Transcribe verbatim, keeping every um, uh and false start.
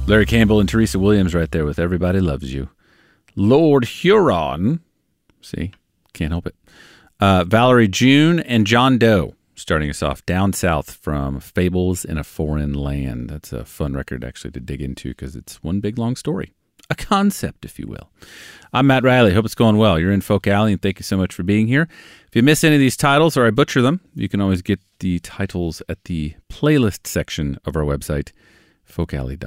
Larry Campbell and Teresa Williams right there with Everybody Loves You. Lord Huron. See, can't help it. Uh, Valerie June and John Doe starting us off. Down South from Fables in a Foreign Land. That's a fun record actually to dig into because it's one big long story. A concept, if you will. I'm Matt Riley. Hope it's going well. You're in Folk Alley, and thank you so much for being here. If you miss any of these titles or I butcher them, you can always get the titles at the playlist section of our website, folk alley dot com.